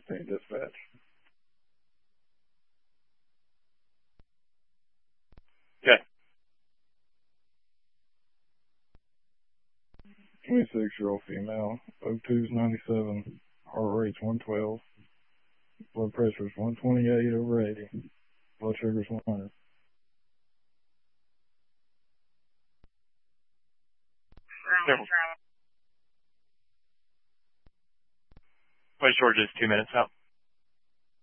16 dispatch. 26-year-old female, O2's 97, heart rate's 112, blood pressure's 128/80, blood sugar's 100. West Georgia's 2 minutes out.